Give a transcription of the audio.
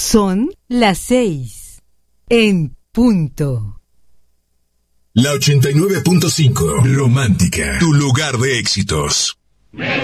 Son las 6 en punto. La 89.5, Romántica, tu lugar de éxitos.